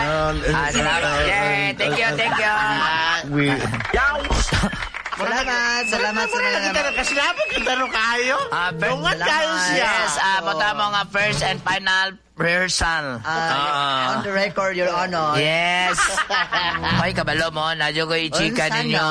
Salamat. Thank you. Salamat sa mga... Kasi naman kita rin kayo. Bungat kayo siya. Yes, mata mo nga first and final rehearsal. On the record, Your Honor. Yes. Ay, kabalo mo. Nadyo ko i-chika ninyo.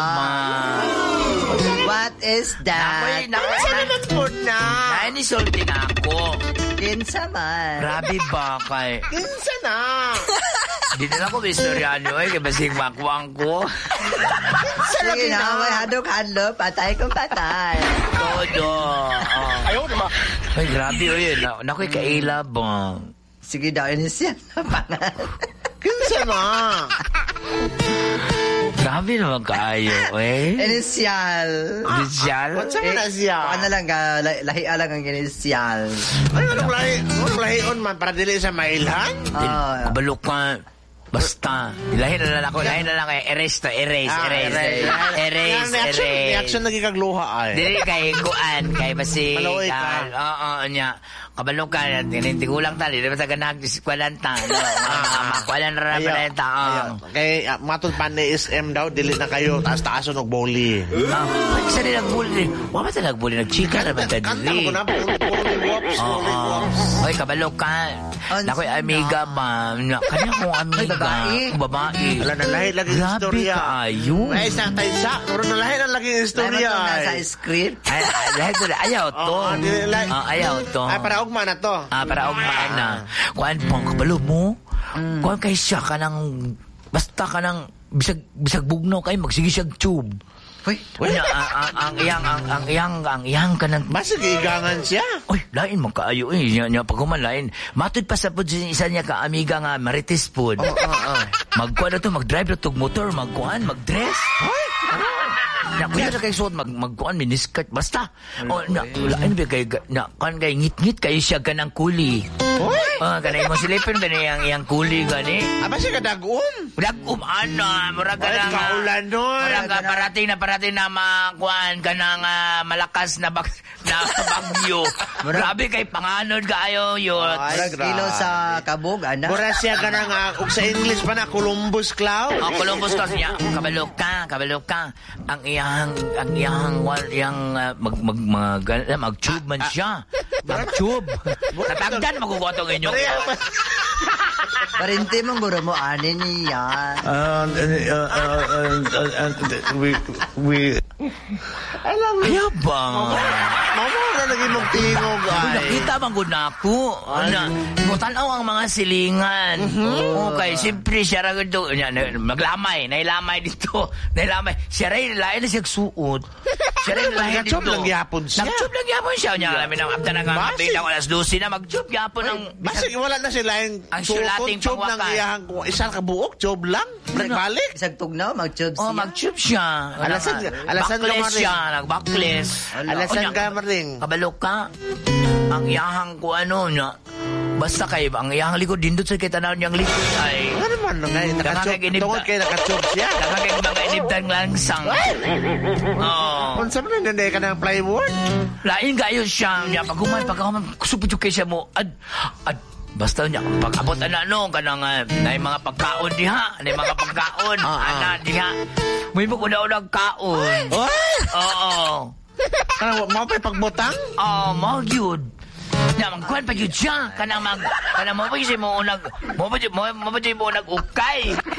What is that? Sa naman po na. Nainisulti na ako. Kinsa man. Grabe ba kay... Kinsa na. Di na lang ko istorya nyo kaya basing makuwang ko. Sige na, may hadok-hadlo, patay kung patay. Todo. Ayaw naman. Ay, grabe o yun. Nako'y kaila ba? Sige daw, inisyan na pangal. Kinsa na. Grabe naman kaayo, eh. Inisyal. Inisyal? What's up na siya? Baka na lang, lahi lang ang inisyal. Ay, anong lahion man para dili sa mailhan? Kabalo ka. Basta. Ilahin na lang ako. Ilahin na lang kay erase. Reaction nagigagluha ay. Dili kay kuan. Kay basi. Maloy ka. Oo, niya. Kabalo ka. Tinintigulang tali. Diba sa ganag kwalanta. Makwalan na palenta. Kay matod pa ni SM daw, dili na kayo. Taas-taason og bowli. Isa din nagbuli. Wala ba nagbuli? Nagchika naman ta Kanta mo ko na. Ay, kabalo ka. Nako'y amiga ba? Kanya kong amiga. Babae. Wala na lahi lagi istorya. Grabe kaayo. Ay, sa taysa. Pero na lahi na lagi istorya. Ay, matong nasa script. Lahat ko na. Ayaw to. Ayaw to. Ay, para ugma na to. Para ugma na. Kuhaan pong kabalo mo. Kuhaan kay siya ka ng... Basta ka ng... Bisag bugnaw kayo. Magsige siyag tube. Uy, ang iyang ka ng... Basig igangan siya. Uy, lain mo kaayo eh. Niya pagkuman lain. Matod pa sa po isa niya ka amiga nga marites po. Magkuhan na to, mag-drive na to, motor, magkuhan, mag-dress. Kuya na kayo suot, magkuhan, miniskirt, basta. Lain ba kayo, kan kayo ngit-ngit kayo siya ka ng kuli. Kanay mo silipin, kanay ang kuli gani. Aba siya kadagum? Dagum, mura ka lang. Kaulan nun. Mura ka parating na makuhan ka ng malakas na bagyo. Grabe kay panganod kaayo yun. kilo sa kabog, anak. Mura siya ka ng, sa English pa na, Columbus Cloud. Columbus Cloud niya. Kabalo ka. Ang mag-tube man siya. Mag-tube. Tatagdan, magkukotong inyo. Parinti mong guro mo, anin niya. Kaya ba? Mama, na naging magtingog ay. Nakita bang gud na ako? Tanaw ang mga silingan. Okay, siyempre siya rin ito. Nailamay dito. Siya rin lain na siya suot. Siya rin lain dito. Nag-tube lang yapon siya. Nag-tube lang yapon siya. Alamin na, after nag-kapit ako alas 12 na, mag-tube yapon. Basig, wala na sila yung sulating tube ng iyahang isang kabuok, tube lang. Nagbalik. Isang tugnaw, mag-tube siya. Mag-tube siya. Alasan ka maring. Siya, nag-backless. Alasan ka maring. Kabalo ka. Ang iyahang ko niya. Basta kayo, ang iyahang likod, dindot sa kitanaw niyang likod ay... Ano man, tungod kayo nakatube siya. Kakagay mga inibdan langsang. Kung saan mo nanday ka ng plywood? Lain kayo siya. Pagkuman, kusupit kayo siya mo. Basta niya, pag-abot kanang na mga pagkaon diha. Na mga pagkaon. Diha. May mo kuna-unang kaon. Oo. Kanang mo pa pagbutang? Mo yun. Magkuhan pa yun siya. Kanang mo pa yun mo nag-ukay.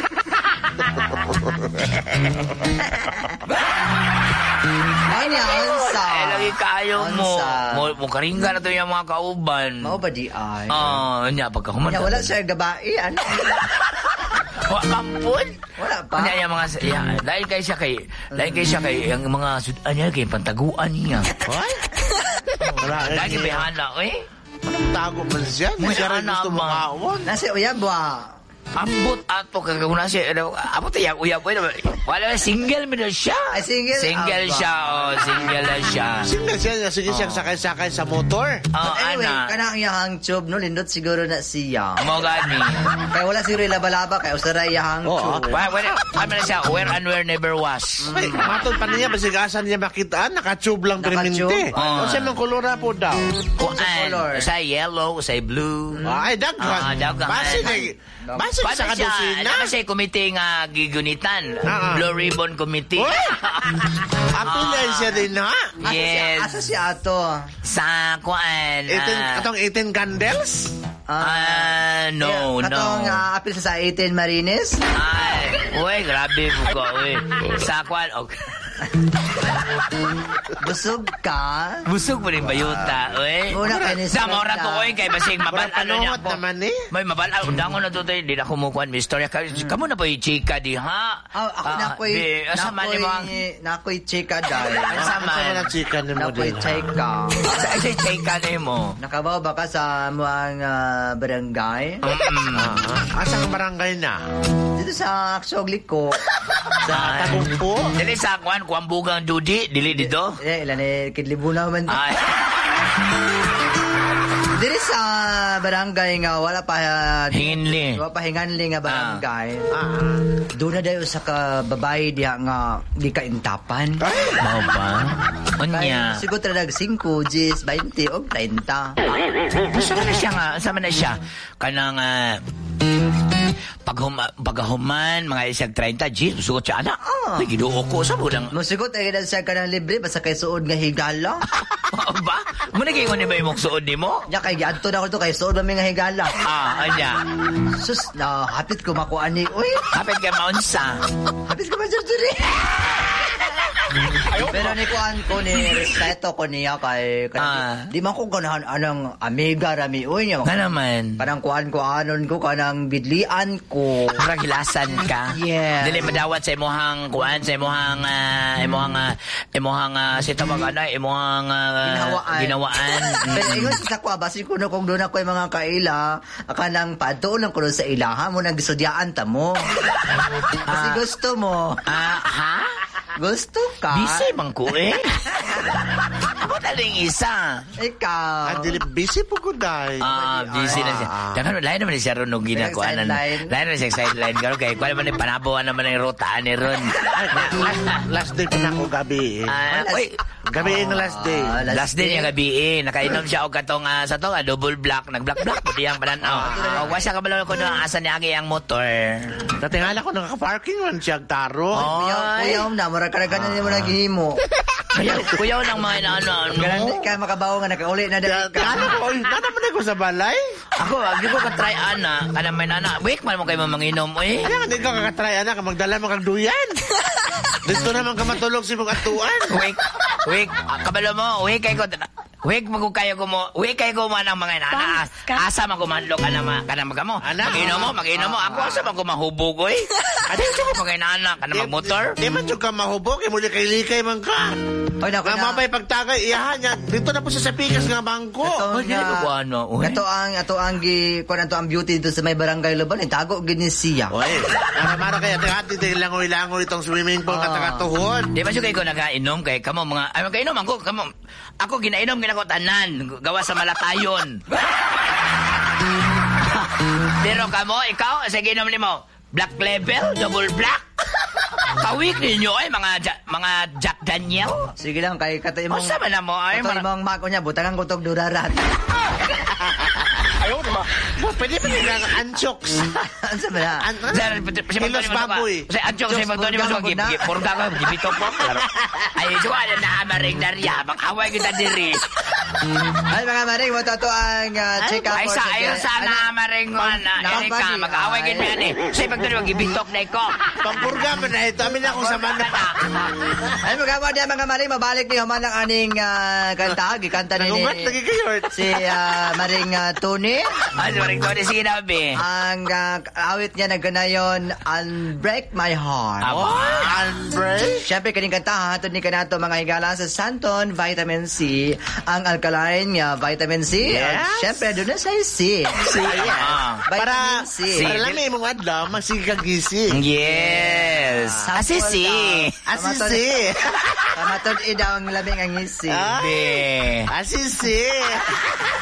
Ay niya, unsa. Lagi kayo mo. Karingga na to yung mga kauban. Mao ba di ay? Niya, pagkahuman. Wala siya gabae, ano? Kampun? Wala pa. Kanya yung mga, dahil kayo siya kay, yung mga, kay pantaguan niya. Lagi behana, Anong tago man siya? Siya rin gusto mo kaon? Nasi uyab ba? Ambot ato kaguna siya. Amo tayang uyab. Wala single mo na siya. Ay, single? Single siya. Single na siya. Single siya. Sige siyang sakay-sakay sa motor. Anyway, kanang iyahang tube, no? Lindot siguro na siya. Mo gani. Kaya wala siguro laba-laba. Kaya usara iyahang tube. Ano na siya? Wear and wear never was. Matod pa niya. Basigasan niya makitaan. Naka-tube lang permente. O siya mang kolora po daw. Sa yellow, sa blue. Ay, daghan. Basi Paano sa siya? kadusina? Ano siya committee nga gigunitan? Blue Ribbon Committee. Uy! Apilay siya din, ha? Yes. Asa si Ato? Sa kuan. Atong 18 candles? No. Katong apil sa 18 Marines? Ay, uy, grabe mo ko, uy. Sa kuan, okay. Busog ka? Busog mo rin bayuta, uy. Una ka ni Sa mora to, uy, kay basig mabal, ano niya Panungot po. naman eh. May mabal, undangon na to, di na kumukuhan, may istorya ka. Kamu na po yung chika, di ha? Ako nakoy chika dahil. Asa Ano man? na chika ni mo Nakoy din? chika. Sa isa'y chika na mo. Nakabaw ba ka sa mga barangay? Asang barangay na? Dito sa Sogliko. Sa Tagumpo? Dili sa kuan, kuambugang Judy, dili dito. Ilan kidlibunaw man. Ay, Dito sa barangay nga wala pa hinginli. wala pa hinganli nga barangay. Ah. Doon na dayo sa ka babae diha nga di ka intapan. Mao ba? Unya. Siguro talaga 5, 10, 20 o 30. Gusto na siya nga, sama na siya. Kanang, paghuman, mga isang 30, G's, sugot siya, anak. Ay, ginuo ko, sa lang. Musigot ay na siya ka ng libre basta kay suod nga higala. Ba? Muna kayo ni ba yung suod ni mo? Ya kay giadto na ko to kay suod ba may nga higala. Anya. Sus na hapit ko makuha ni uy. Hapit ka maunsa. Hapit ko ma-surgery. Pero ni kuan ko ni respeto ko niya kay di man ko ganahan anang amiga rami uy niya. Nga naman. Parang kuan ko anon ko kanang bidlian ko. Parang hilasan ka. Yes. Dili madawat sa imuhang kuan, sa imuhang sa tawag ana, imuhang ginawaan. Pero ingon sa kuha basi ko no kung doon ako yung mga kaila kanang padto lang ko doon sa ilaha mo nang gisudyaan ta mo. Kasi gusto mo. Ha? Gusto ka? Busy bang ko eh? Ako taling isa. Ikaw. Dili busy po ko dahil. Busy na siya. Dakan lain naman siya ron nung ginakuanan. Sideline. Lain naman siya sideline. Kaya kaya kuha naman yung panabuhan naman yung rutaan ni Ron. Last day pa na ako gabi. Uy, Gabi yung last day. last day niya gabi eh. Nakainom siya og katong sa to double black. Nag-black-black po diyang pananaw. Wasa ka balaw ko na asa niya ang motor. Natingala ko naka-parking man siya taro. Kuya na mura ka na mo naghimo. Kuya ng mga inaano. Ganun ka makabaw nga nakauli na dali ka. Kano ko, nanaman ako sa balay. Ako, di ko ka-try ana. Kana may nana. Wake man mo kayo manginom eh. Ano nga, di ka kakatry, anak, magdala mo kang duyan. Dito naman ka matulog si mong atuan. Wake, kabalo mo, wake kayo ko. Wake magkayo ko mo, wake kayo ko man ang mga inana. Asa man kumanlo ka na magamo. Mag-inom mo. Ako asa man kumahubog eh. Adi ito ko mga inana ka na magmotor. Di man siya ka mahubog, muli kay likay man ka. Oy na Nga mabay pagtagay, iyahan niya. Dito na po sa pikas nga bangko. Hindi ko ano. Ato ang beauty dito sa may barangay Loban, itago gini siya. Oy, mara kaya tingati din langoy-langoy itong swimming pool katakatuhon. Di ba siya kayo nagainom kay kamo mga ay magainom ako ginainom ginako tanan gawa sa malatayon. Pero kamo ikaw sa ginom nimo black label, double black. Kawik ninyo ay mga Jack Daniel. Sige lang kay katay mong. Sa man na mo ay mong mako niya butangan ko tog durarat. Ayaw naman. Pwede pa nila ang anchoks. Ano sa mga? Kilos baboy. Sa anchoks sa magdoni mo purga ko gibito po. Ay ito ano na amaring darya mag-away kita diri. Ay mga maring mo to ang check up. Ay sa na amaring Erika mag-away gid mi ani. Sa magdoni mo gibitok na ko. Pampurga man na ito. Amin ako sa mana. Ay magama diyan mga maring mabalik ni human ang aning kanta gikanta ni Nangungat lagi kayo. si Maring Tony. Ano maring Tony sige na be. Ang awit niya na ganayon Unbreak My Heart. Unbreak? Siyempre kaning kanta hatod ni kanato mga higala sa Santon Vitamin C. Ang alkaline nga Vitamin C. Yes. Siyempre doon na sa C. Vitamin C. Para lang may mong adlaw, magsigagising. Yes. Asisi. Asisi. Kamatod idaw ang labing ang isi. Be. Asisi.